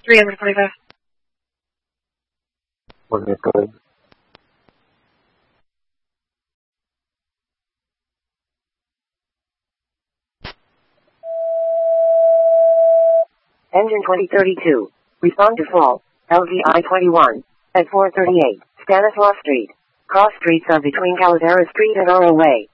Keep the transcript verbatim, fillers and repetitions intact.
three hundred twenty-five. one minute going. Engine twenty thirty-two. Respond to fall. L V I twenty-one. At four thirty-eight. Stanislaus Street. Cross streets are between Caldera Street and Oro Way.